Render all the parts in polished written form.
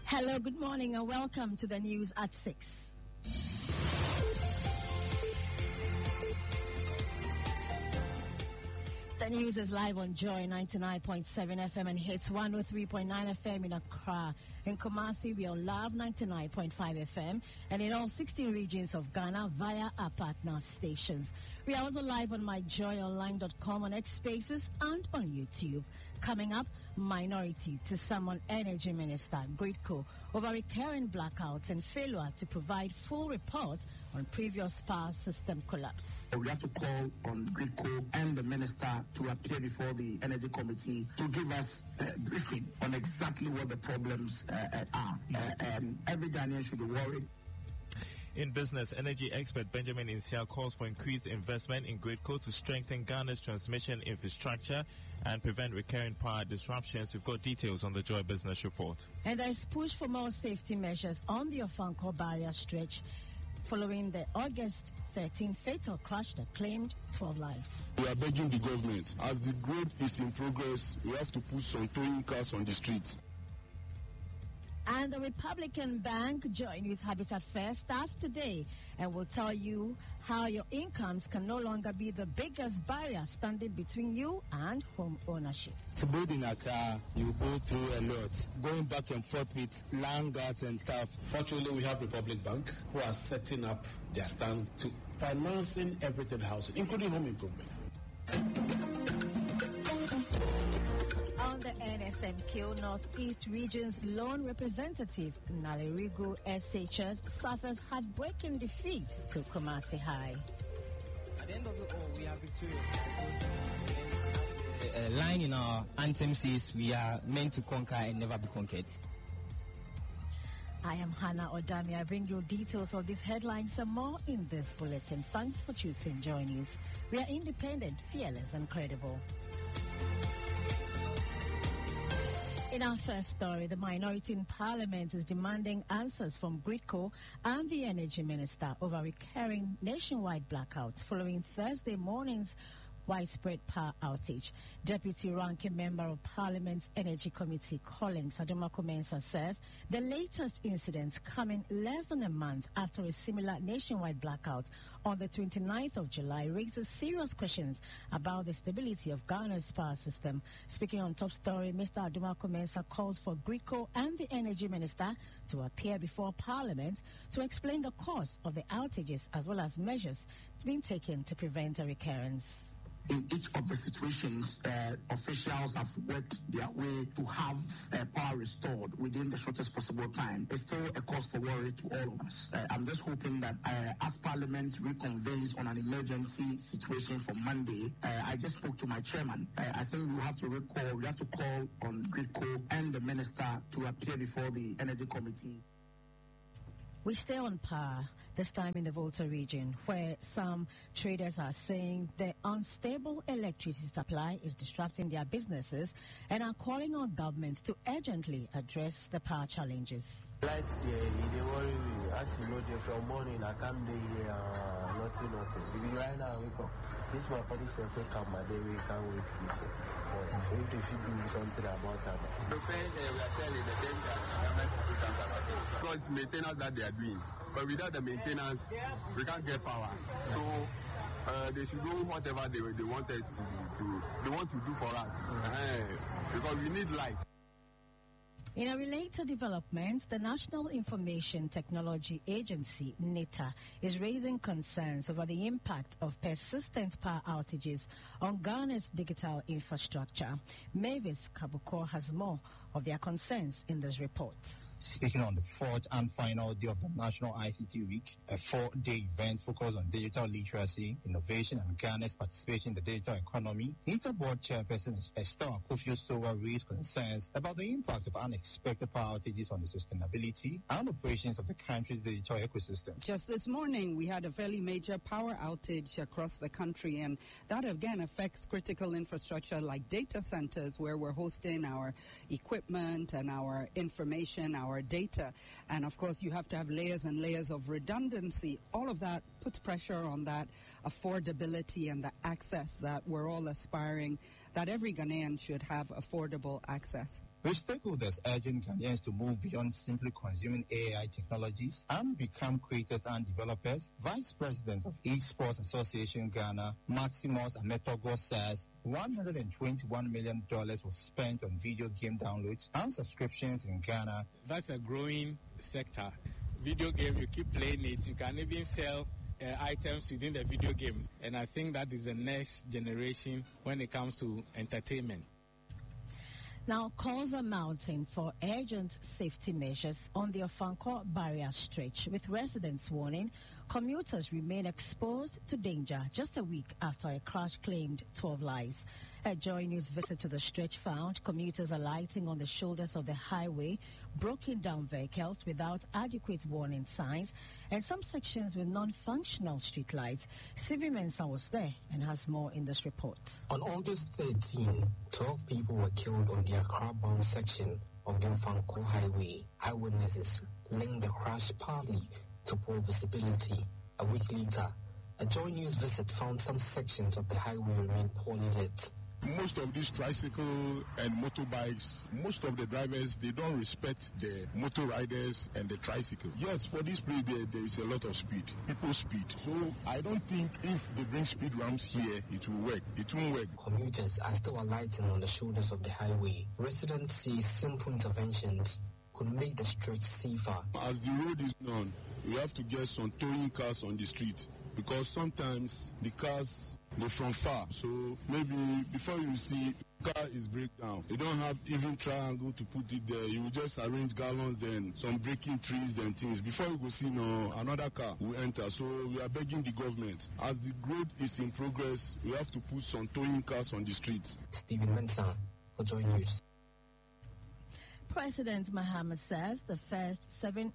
Hello, good morning, and welcome to the news at 6. The news is live on Joy 99.7 FM and hits 103.9 FM in Accra. In Kumasi, we are on Love 99.5 FM and in all 16 regions of Ghana via our partner stations. We are also live on myjoyonline.com, on X Spaces, and on YouTube. Coming up, minority to summon Energy Minister Gridco over recurring blackouts and failure to provide full report on previous power system collapse. We have to call on Gridco and the minister to appear before the Energy Committee to give us a briefing on exactly what the problems are. Every Ghanaian should be worried. In business, energy expert Benjamin Insia calls for increased investment in Gridco to strengthen Ghana's transmission infrastructure and prevent recurring power disruptions. We've got details on the Joy Business Report. And there's push for more safety measures on the Ofanko barrier stretch following the August 13 fatal crash that claimed 12 lives. We are begging the government, as the road is in progress, we have to put some towing cars on the streets. And the Republican Bank Joy News Habitat Fair starts today and will tell you how your incomes can no longer be the biggest barrier standing between you and home ownership. To build in Accra, you go through a lot, going back and forth with land guards and stuff. Fortunately, we have Republic Bank who are setting up their stance to financing everything housing, including home improvement. On the NSMQ Northeast Region's loan representative, Nalerigo SHS, suffers heartbreaking defeat to Kumasi High. At the end of it all, we are victorious. A line in our anthem says we are meant to conquer and never be conquered. I am Hannah Odami. I bring you details of these headlines and more in this bulletin. Thanks for choosing Joy News. We are independent, fearless, and credible. In our first story, the minority in Parliament is demanding answers from Gridco and the Energy Minister over recurring nationwide blackouts following Thursday morning's widespread power outage. Deputy Ranking Member of Parliament's Energy Committee, Collins Adomako-Mensah, says the latest incidents coming less than a month after a similar nationwide blackout on the 29th of July raises serious questions about the stability of Ghana's power system. Speaking on Top Story, Mr. Adomako-Mensah called for Gridco and the Energy Minister to appear before Parliament to explain the cause of the outages as well as measures being taken to prevent a recurrence. In each of the situations, officials have worked their way to have power restored within the shortest possible time. It's still a cause for worry to all of us. I'm just hoping that as Parliament reconvenes on an emergency situation for Monday, I just spoke to my chairman. I think we have to call on Gridco and the minister to appear before the Energy Committee. We stay on power, this time in the Volta region, where some traders are saying the unstable electricity supply is disrupting their businesses and are calling on governments to urgently address the power challenges. Lights there, they worry me. As you know, from morning, I come there, nothing. If you right now, wake up. This my body says, come my day, we can't wait, please. So if they should do something about that. The pain we are selling the same time, government to do something about it. Because it's maintenance that they are doing. But without the maintenance, we can't get power. So they should do whatever they want us to do. They want to do for us. Because we need light. In a related development, the National Information Technology Agency, NITA, is raising concerns over the impact of persistent power outages on Ghana's digital infrastructure. Mavis Kabuko has more of their concerns in this report. Speaking on the fourth and final day of the National ICT Week, a 4-day event focused on digital literacy, innovation, and Ghana's participation in the digital economy, NITA Board Chairperson Esther Akufo-Sowa raised concerns about the impact of unexpected power outages on the sustainability and operations of the country's digital ecosystem. Just this morning, we had a fairly major power outage across the country, and that again affects critical infrastructure like data centers, where we're hosting our equipment and our information, our data. And of course, you have to have layers and layers of redundancy. All of that puts pressure on that affordability and the access that we're all aspiring, that every Ghanaian should have affordable access. with stakeholders urging Ghanaians to move beyond simply consuming AI technologies and become creators and developers. Vice President of Esports Association Ghana, Maximus Ametogo, says $121 million was spent on video game downloads and subscriptions in Ghana. That's a growing sector. Video game, you keep playing it, you can even sell items within the video games. And I think that is the next generation when it comes to entertainment. Now, calls are mounting for urgent safety measures on the Ofankor barrier stretch, with residents warning commuters remain exposed to danger just a week after a crash claimed 12 lives. A Joy News visit to the stretch found commuters alighting on the shoulders of the highway, broken down vehicles without adequate warning signs, and some sections with non-functional streetlights. Sylvie Mensah was there and has more in this report. On August 13, 12 people were killed on the Accra-bound section of the Ofankor Highway. Eyewitnesses linked the crash partly to poor visibility. A week later, a Joy News visit found some sections of the highway remain poorly lit. Most of these tricycle and motorbikes, most of the drivers, they don't respect the motor riders and the tricycle. Yes, for this place, there is a lot of speed. People speed. So I don't think if they bring speed ramps here, it will work. It won't work. Commuters are still alighting on the shoulders of the highway. Residents say simple interventions could make the stretch safer. As the road is known, we have to get some towing cars on the street, because sometimes the cars, they're from far. So maybe before you see car is breakdown, you don't have even triangle to put it there. You will just arrange gallons, then some breaking trees, then things. Before you go see another car will enter. So we are begging the government, as the road is in progress, we have to put some towing cars on the streets. Stephen Mensah for Joy News. President Mahama says the first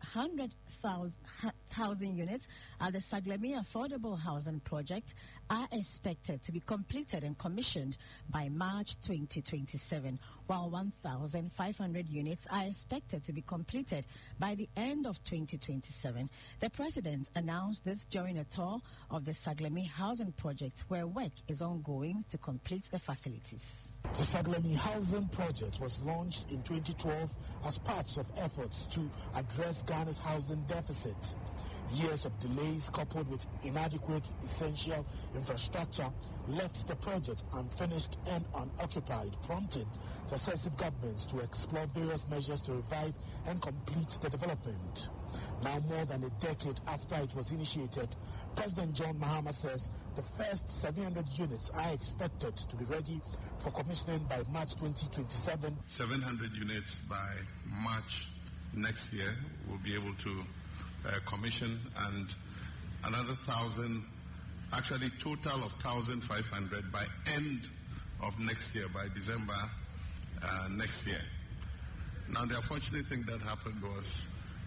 700,000 units at the Saglemi Affordable Housing Project are expected to be completed and commissioned by March 2027, while 1,500 units are expected to be completed by the end of 2027. The president announced this during a tour of the Saglemi Housing Project, where work is ongoing to complete the facilities. The Saglemi Housing Project was launched in 2012 as part of efforts to address Ghana's housing deficit. Years of delays coupled with inadequate essential infrastructure left the project unfinished and unoccupied, prompting successive governments to explore various measures to revive and complete the development. Now, more than a decade after it was initiated, President John Mahama says the first 700 units are expected to be ready for commissioning by March 2027. 700 units by March next year will be able to commission, and another 1,000, actually total of 1,500 by end of next year, by December next year. Now, the unfortunate thing that happened was,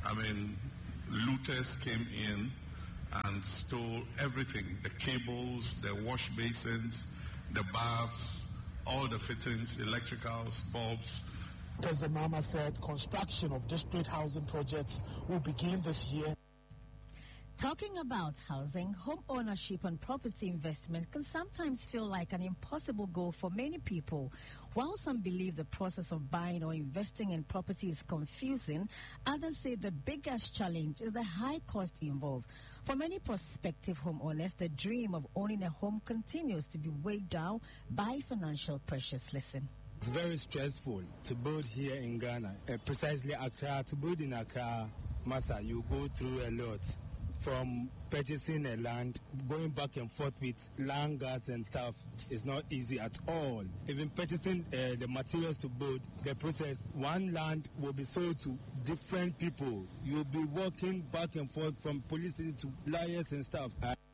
looters came in and stole everything, the cables, the wash basins, the baths, all the fittings, electricals, bulbs. President Mahama said construction of district housing projects will begin this year. Talking about housing, home ownership and property investment can sometimes feel like an impossible goal for many people. While some believe the process of buying or investing in property is confusing, others say the biggest challenge is the high cost involved. For many prospective homeowners, the dream of owning a home continues to be weighed down by financial pressures. Listen. It's very stressful to build here in Ghana. Precisely Accra, to build in Accra, Massa, you go through a lot. From purchasing a land, going back and forth with land guards and stuff is not easy at all. Even purchasing the materials to build, the process, one land will be sold to different people. You'll be walking back and forth from police station to lawyers and stuff.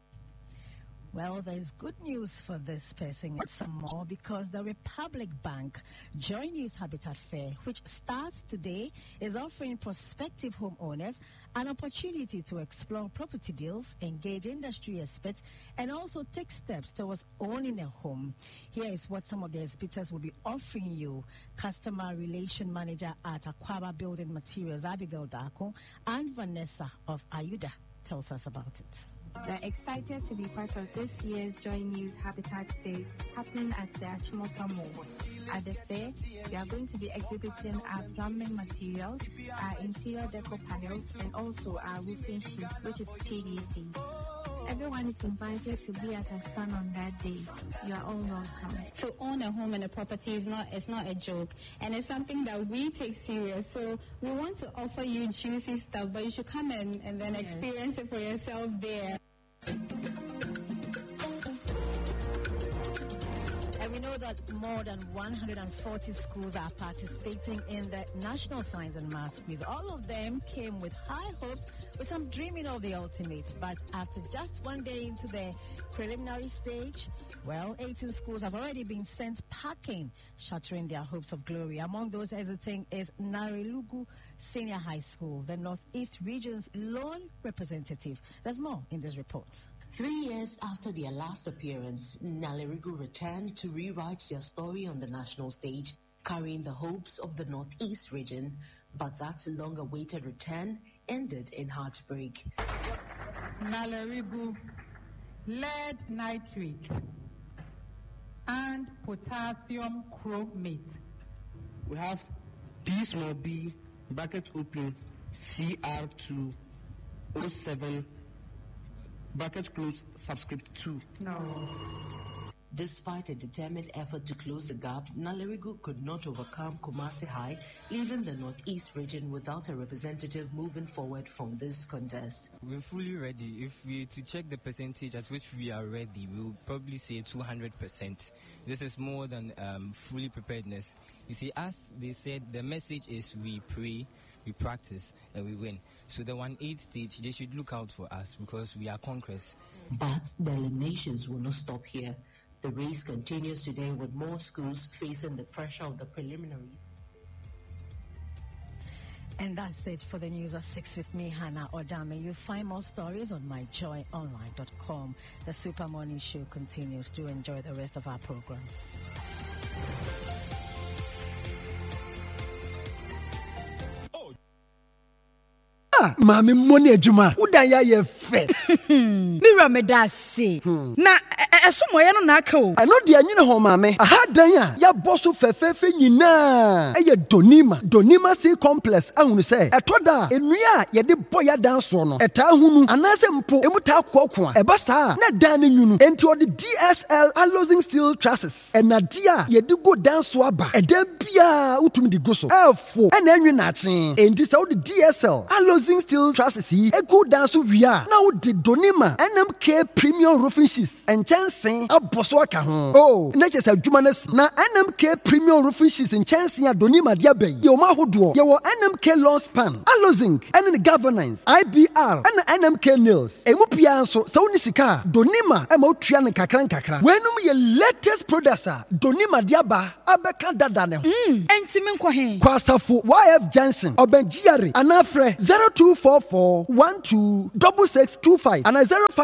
Well, there's good news for this person and some more, because the Republic Bank Joy News Habitat Fair, which starts today, is offering prospective homeowners an opportunity to explore property deals, engage industry experts, and also take steps towards owning a home. Here is what some of the exhibitors will be offering you. Customer Relation Manager at Aquaba Building Materials, Abigail Darko, and Vanessa of Ayuda tells us about it. We're excited to be part of this year's Joy News Habitat Day happening at the Achimota Mall. At the fair, we are going to be exhibiting our plumbing materials, our interior decor panels, and also our roofing sheets, which is PVC. Everyone is invited to be at a stand on that day. You are all welcome. To own a home and a property is not a joke, and it's something that we take serious. So we want to offer you juicy stuff, but you should come in and then experience it for yourself there. And we know that more than 140 schools are participating in the National Science and Maths Quiz. All of them came with high hopes, with some dreaming of the ultimate. But after just one day into the preliminary stage, 18 schools have already been sent packing, shattering their hopes of glory. Among those hesitating is Nalerugu Senior High School, the Northeast region's lone representative. There's more in this report. 3 years after their last appearance, Nalerugu returned to rewrite their story on the national stage, carrying the hopes of the Northeast region. But that long-awaited return ended in heartbreak. Nalerugu, lead nitrate and potassium chromate. We have P small b, bracket open, CR207, bracket close, subscript 2. No. Despite a determined effort to close the gap, Nalerugu could not overcome Kumasi High, leaving the Northeast region without a representative moving forward from this contest. We're fully ready. If we to check the percentage at which we are ready, we'll probably say 200%. This is more than fully preparedness. You see, as they said, the message is we pray, we practice, and we win. So the 1-8 stage, they should look out for us because we are conquerors. But the eliminations will not stop here. The race continues today with more schools facing the pressure of the preliminaries. And that's it for the news at 6 with me, Hannah Odame. You'll find more stories on myjoyonline.com. The Super Morning Show continues. Do enjoy the rest of our programs. Mami money adwuma udanya ye fe mira me da se na esomo ye no na aka o ano de anyine ho mami aha dan a ya boso fefefe nyina eye donima sea complex ahunu se etoda enua ye de boya dan so no eta hunu anase mpo emuta akoko a eba saa na dan ne nwunu enti odi DSL alloying steel trusses enade a ye de go dan so aba edan bia utumi di go so efo ena anwina aten enti se odi DSL alloying steel trusses yi ego dan so wia na odi donima NMK premium roofing sheets and chancing aboso aka ho na chese adwuma na NMK premium roofing sheets and chancing adonima dia ben ye o ma hodo ye wo NMK long span alloying and the governance IBR and NMK nails emu pia nso se woni sika donima e ma otua ne kakra wenum ye latest products donima dia ba abeka dada ne ho enti me nkɔ he kwasafo YF Junction obenjiare anafre 0244126625 and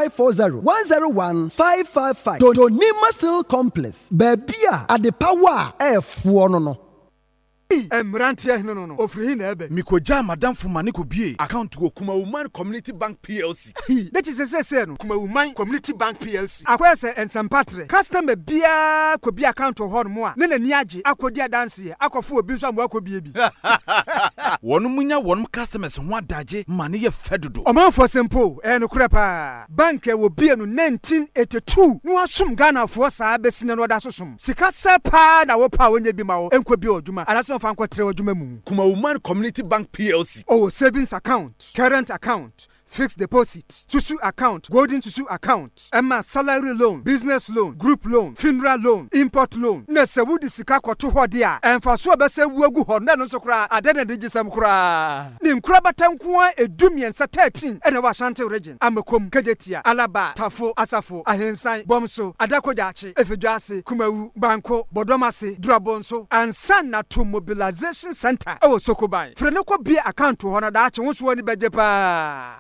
0540101555 Donima Steel Complex Babia at the power F1 no. Emrantia no ofri na ebe mikoja madam fumani ko bie account go Kuma Woman Community Bank PLC that is say no Kuma Woman Community Bank PLC akwese ensempatre customer bia ko bia account ho no mo a ne nani age akodi adanse akofo obi so ambo akobie bi wonu munya wonu customers ho adaje mane ye fedodo omanfo simple no krepa bank e wo bie no 1982 no asom Ghana fo saa besine no da sosom sika sepa na wo pa wonye bi ma wo enko bi oduma anaso Kuma Woman Community Bank PLC. Savings account, current account, fixed deposit, Tusu account, golden Tusu account, Emma salary loan, business loan, group loan, funeral loan, import loan. Nese wudi sika kwa tuho dia. Enfasua bese wuegu honda nonso kura adene digisam kura. Ni mkura batankua edumi ensa 13 ene wa Ashanti region. Amekom, Kejetia, Alaba, Tafo, Asafo, Ahensan, Bomso, Adakojachi, Efejuase, Kumewu, Banko, Bodomase, Drabonso, and Sanatu Mobilization Center. Ewo Sokobai. Frenoko bia account to hona dachi wonsuwani bejepa.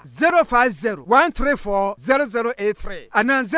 050-134-0083 and then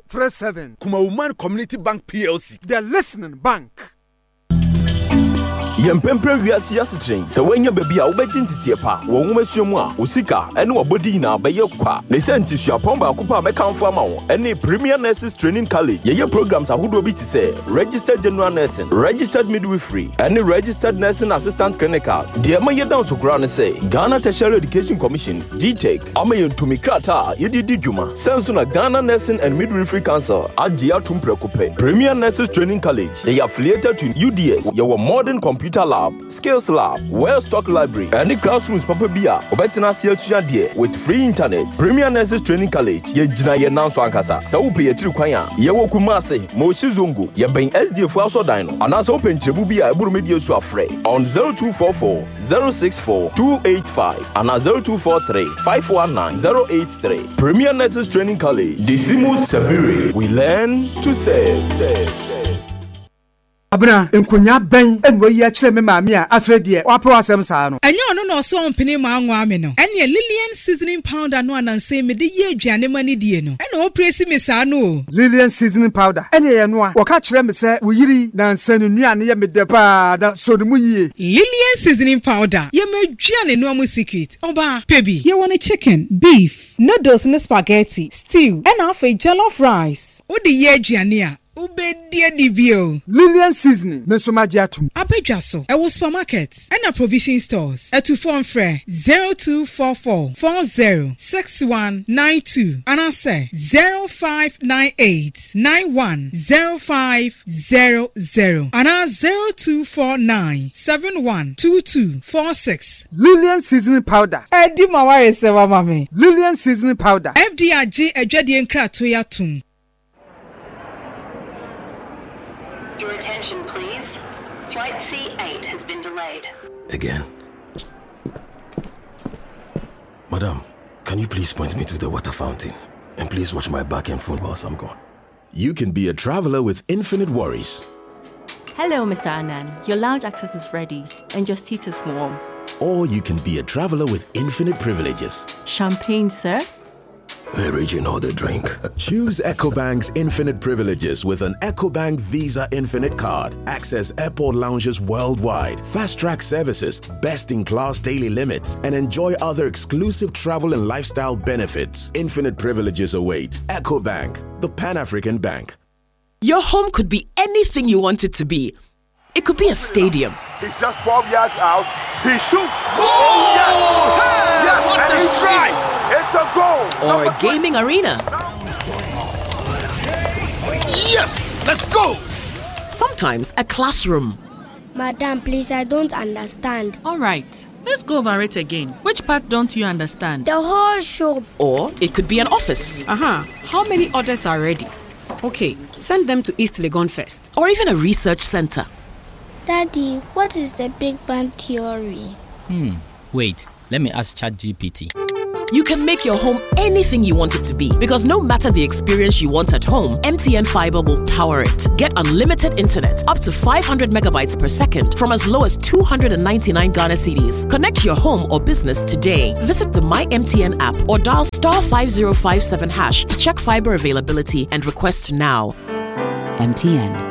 020-202-8337. Kuma Woman Community Bank PLC. The listening bank. Yempempe wiase asetren. Se wanya baby a wobegye ntitie pa. Wo nwomasuamu a osika ene wobodi na beye kwa. Ne senti suapon ba akupa mekamfo ama wo. Ene Premier Nurses Training College. Ye programs ahodo bi ti se registered general nursing, registered midwifery, ene registered nursing assistant clinicals. De ma ye down so kra ne say Ghana Tertiary Education Commission GTEC. Ama ye ntumi krata ye didi dwuma. Senso na Ghana Nursing and Midwifery Council agia tumprekope. Premier Nurses Training College. They are affiliated to UDS. Your modern computer lab, skills lab, well-stocked library, any classrooms papa bia. Obetina siya die with free internet. Premier Nurses Training College. Ye jina ye nanso ankasa. Sa upe ye tiri kwanya. Ye wo kumase. Mo shizungu. Ye ben SDF aso dino. Anasa open chebu bia eburu media so afre. On 0244 064 285 and 0243 519 083. Premier Nurses Training College. Decimus Severe. We learn to save. Abna enkonya ben enwo yi akire me maami a afedie wapo asem saa no enyo no no so ompini ma anwa me no ene Lillian seasoning powder no ananse me de ye aduane mani die no ene o presi me saa no Lillian seasoning powder ene ye no a wo ka kire me se wo yiri na nsanu nuane ye me de pa da so no mu yie Lillian seasoning powder ye ma aduane no amu secret oba pebi ye want chicken beef noodles and spaghetti stew and half a jollof rice wo de ye aduane a Ubedia dibio. Lillian seasoning. Mesomagiatum. Abejaso. Ewo supermarket. And a provision stores. To phone frere 0244 406192. And I say 0598 910500. And I 0249 712246. Lillian seasoning powder. Edi maware sewa mame. Lillian seasoning powder. FDRG ejwadi enkra toya tum. Your attention, please. Flight C8 has been delayed. Again. Madam, can you please point me to the water fountain? And please watch my back and phone whilst I'm gone. You can be a traveler with infinite worries. Hello, Mr. Anand. Your lounge access is ready, and your seat is warm. Or you can be a traveler with infinite privileges. Champagne, sir? Raging all the drink. Choose EcoBank's infinite privileges with an EcoBank Visa Infinite card. Access airport lounges worldwide, fast-track services, best-in-class daily limits, and enjoy other exclusive travel and lifestyle benefits. Infinite privileges await. EcoBank, the Pan-African Bank. Your home could be anything you want it to be. It could be a stadium. He's just 12 yards out. He shoots. Oh, yes! Hey, yes! what a strike! It's a goal. Or a gaming arena. Yes! Let's go! Sometimes a classroom. Madam, please, I don't understand. All right. Let's go over it again. Which part don't you understand? The whole shop. Or it could be an office. How many orders are ready? Okay, send them to East Legon first. Or even a research center. Daddy, what is the Big Bang Theory? Wait, let me ask ChatGPT. You can make your home anything you want it to be, because no matter the experience you want at home, MTN Fiber will power it. Get unlimited internet up to 500 megabytes per second from as low as 299 Ghana cedis. Connect your home or business today. Visit the My MTN app or dial *5057# to check fiber availability and request now. MTN.